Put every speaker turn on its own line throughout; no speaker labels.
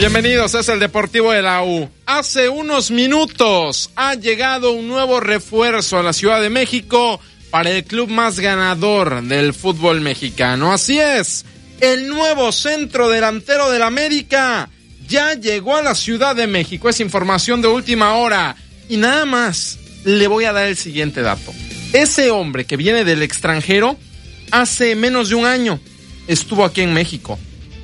Bienvenidos, es el Deportivo de la U. Hace unos minutos ha llegado un nuevo refuerzo a la Ciudad de México para el club más ganador del fútbol mexicano. Así es, el nuevo centro delantero del América ya llegó a la Ciudad de México. Es información de última hora. Y nada más le voy a dar el siguiente dato. Ese hombre que viene del extranjero, hace menos de un año estuvo aquí en México.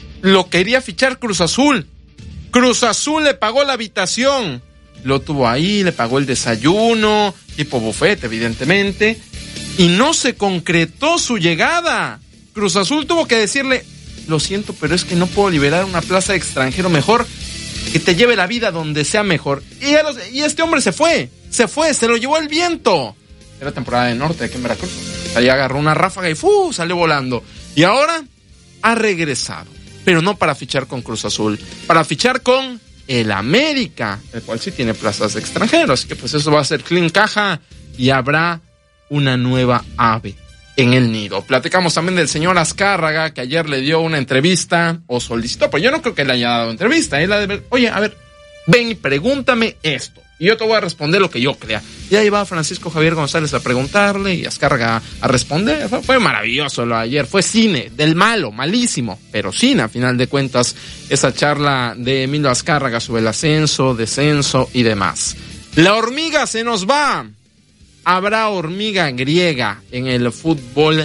Lo quería fichar Cruz Azul. Cruz Azul le pagó la habitación. Lo tuvo ahí, le pagó el desayuno, tipo buffet, evidentemente. Y no se concretó su llegada. Cruz Azul tuvo que decirle: lo siento, pero es que no puedo liberar una plaza de extranjero, mejor que te lleve la vida donde sea mejor. Y este hombre se fue, se lo llevó el viento. Era temporada de norte aquí en Veracruz. Ahí agarró una ráfaga y salió volando. Y ahora ha regresado, pero no para fichar con Cruz Azul, para fichar con el América, el cual sí tiene plazas de extranjeros. Así que pues eso va a ser clean caja y habrá una nueva ave en el nido. Platicamos también del señor Azcárraga, que ayer le dio una entrevista, o solicitó, pues yo no creo que le haya dado entrevista. Él ha de ver: oye, a ver, ven y pregúntame esto, y yo te voy a responder lo que yo crea. Y ahí va Francisco Javier González a preguntarle, y Azcárraga a responder. Fue maravilloso lo de ayer, fue cine, del malo, malísimo, pero cine a final de cuentas, esa charla de Emilio Azcárraga sobre el ascenso, descenso y demás. La hormiga se nos va. Habrá hormiga griega en el fútbol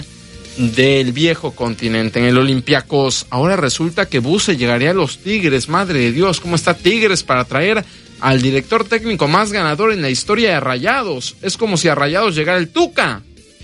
del viejo continente, en el Olympiacos. Ahora resulta que Buse llegaría a los Tigres. Madre de Dios, ¿cómo está Tigres para traer al director técnico más ganador en la historia de Rayados? Es como si a Rayados llegara el Tuca.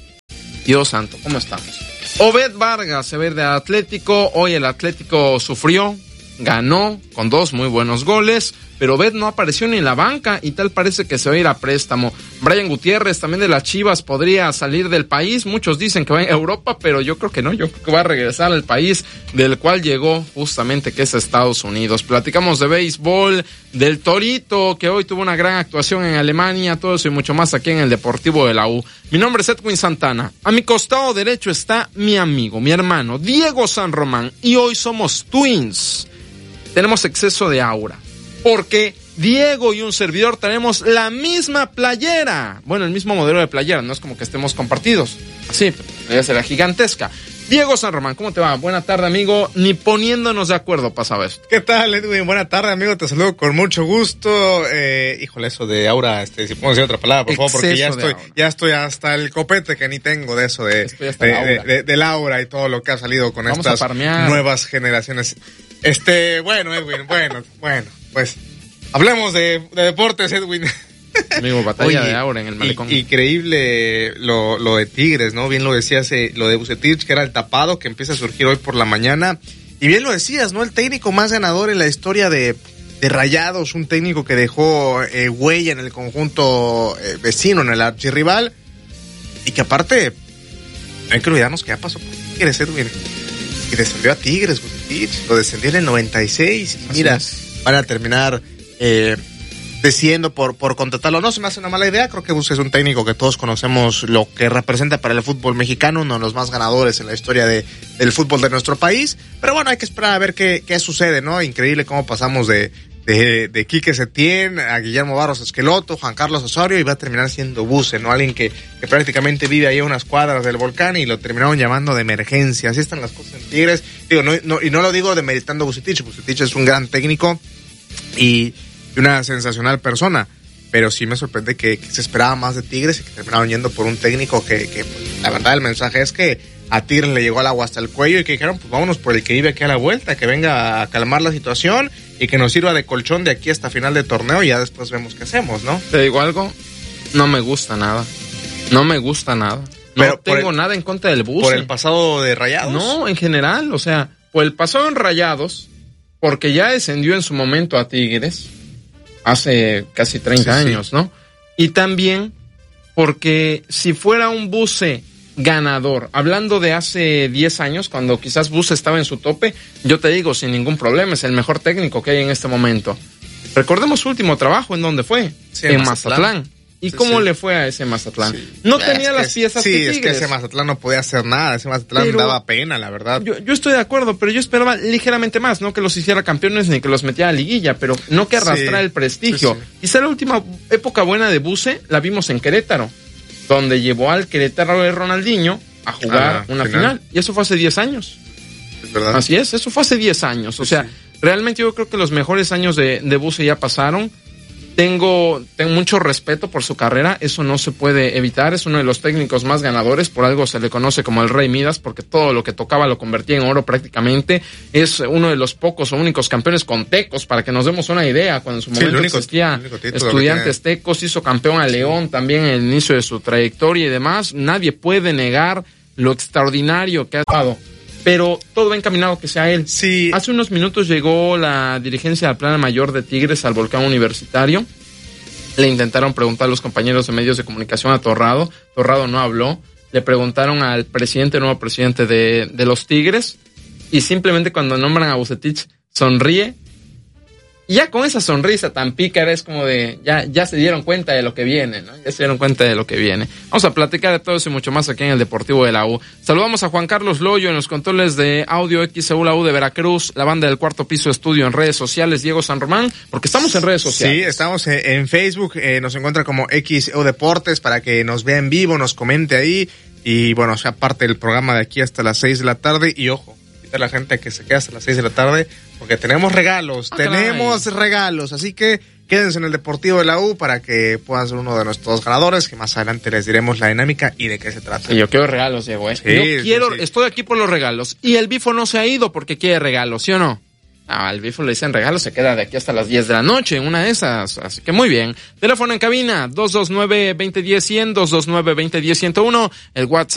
Dios santo, ¿cómo estamos? Obed Vargas se ve de Atlético. Hoy el Atlético sufrió, ganó con 2 muy buenos goles, pero Obed no apareció ni en la banca y tal parece que se va a ir a préstamo. Brian Gutiérrez, también de las Chivas, podría salir del país. Muchos dicen que va a Europa, pero yo creo que no. Yo creo que va a regresar al país del cual llegó justamente, que es Estados Unidos. Platicamos de béisbol, del Torito, que hoy tuvo una gran actuación en Alemania. Todo eso y mucho más aquí en el Deportivo de la U. Mi nombre es Edwin Santana. A mi costado derecho está mi amigo, mi hermano, Diego San Román. Y hoy somos twins. Tenemos exceso de aura, porque Diego y un servidor tenemos la misma playera. Bueno, el mismo modelo de playera, no es como que estemos compartidos. Así, debe ser la gigantesca. Diego San Román, ¿cómo te va? Buena tarde, amigo. Ni poniéndonos de acuerdo pasaba esto.
¿Qué tal, Edwin? Buena tarde, amigo. Te saludo con mucho gusto. Híjole, eso de aura, si podemos decir otra palabra, por favor, porque ya estoy hasta el copete que ni tengo de eso del aura y todo lo que ha salido con
Vamos
estas nuevas generaciones. Bueno, Edwin, bueno, pues hablemos de deportes, Edwin.
Amigo, batalla de aura en el malecón.
Increíble lo de Tigres, ¿no? Bien lo decías, lo de Vucetich, que era el tapado, que empieza a surgir hoy por la mañana. Y bien lo decías, ¿no? El técnico más ganador en la historia de Rayados, un técnico que dejó huella en el conjunto vecino, en el archirrival. Y que aparte, no hay que olvidarnos que ya pasó por Tigres, Edwin. Y descendió a Tigres, Vucetich, lo descendió en el 96. Y mira, van a terminar decidiendo por contratarlo. No se me hace una mala idea. Creo que Bus es un técnico que todos conocemos lo que representa para el fútbol mexicano, uno de los más ganadores en la historia del fútbol de nuestro país. Pero bueno, hay que esperar a ver qué sucede, ¿no? Increíble cómo pasamos de Quique Setién a Guillermo Barros Esqueloto, Juan Carlos Osorio, y va a terminar siendo Buse, ¿no? Alguien que prácticamente vive ahí a unas cuadras del volcán y lo terminaron llamando de emergencia. Así están las cosas en Tigres. Digo, y no lo digo demeritando a Vucetich. Vucetich es un gran técnico y una sensacional persona, pero sí me sorprende que se esperaba más de Tigres y que terminaron yendo por un técnico que la verdad el mensaje es que a Tigres le llegó el agua hasta el cuello y que dijeron, pues vámonos por el que vive aquí a la vuelta, que venga a calmar la situación y que nos sirva de colchón de aquí hasta final de torneo y ya después vemos qué hacemos, ¿no?
Te digo algo, no me gusta nada. No tengo nada en contra del Buse.
¿Por el pasado de Rayados?
No, en general, o sea, por el pasado en Rayados, porque ya descendió en su momento a Tigres hace casi 30 años, ¿no? Y también porque si fuera un Buse ganador, hablando de hace 10 años, cuando quizás Buse estaba en su tope, yo te digo, sin ningún problema, es el mejor técnico que hay en este momento. Recordemos su último trabajo, ¿en dónde fue? Sí, en Mazatlán. ¿Y cómo le fue a ese Mazatlán?
Sí.
No tenía las piezas que Tigres.
Sí, es que ese Mazatlán no podía hacer nada. Ese Mazatlán daba pena, la verdad.
Yo estoy de acuerdo, pero yo esperaba ligeramente más. No que los hiciera campeones ni que los metiera a liguilla, pero no que arrastrara el prestigio. Quizá la última época buena de Buse la vimos en Querétaro, donde llevó al Querétaro de Ronaldinho a jugar una final. Y eso fue hace 10 años.
Es verdad.
Así es, eso fue hace 10 años. O sea, realmente yo creo que los mejores años de Buse ya pasaron. Tengo mucho respeto por su carrera, eso no se puede evitar, es uno de los técnicos más ganadores, por algo se le conoce como el Rey Midas, porque todo lo que tocaba lo convertía en oro prácticamente, es uno de los pocos o únicos campeones con Tecos, para que nos demos una idea, cuando en su momento existía Estudiantes Tecos, hizo campeón a León también en el inicio de su trayectoria y demás, nadie puede negar lo extraordinario que ha estado. Pero todo va encaminado que sea él.
Sí.
Hace unos minutos llegó la dirigencia del Plana Mayor de Tigres al Volcán Universitario. Le intentaron preguntar a los compañeros de medios de comunicación a Torrado. Torrado no habló. Le preguntaron al nuevo presidente de los Tigres. Y simplemente cuando nombran a Vucetich, sonríe. Y ya con esa sonrisa tan pícara es como de, ya se dieron cuenta de lo que viene, ¿no? Ya se dieron cuenta de lo que viene. Vamos a platicar de todo eso y mucho más aquí en el Deportivo de la U. Saludamos a Juan Carlos Loyo en los controles de audio XEU, la U de Veracruz, la banda del Cuarto Piso Estudio en redes sociales, Diego San Román, porque estamos en redes sociales.
Sí, estamos en Facebook, nos encuentra como XEU Deportes para que nos vea en vivo, nos comente ahí. Y bueno, sea parte del programa de aquí hasta las 6 de la tarde. Y ojo, a la gente que se queda hasta las 6 de la tarde porque tenemos regalos, regalos, así que quédense en el Deportivo de la U para que puedan ser uno de nuestros ganadores, que más adelante les diremos la dinámica y de qué se trata.
Y yo quiero regalos, Diego, estoy aquí por los regalos, y el Bifo no se ha ido porque quiere regalos, ¿sí o no? Al Bifo le dicen regalos, se queda de aquí hasta las 10 de la noche, en una de esas, así que muy bien. Teléfono en cabina, 229-2010-100, 229-2010-101, el WhatsApp